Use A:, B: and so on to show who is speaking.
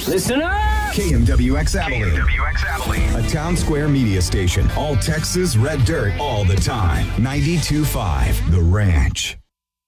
A: Listen up!
B: KMWX Abilene. A town square media station. All Texas red dirt all the time. 92.5 The Ranch.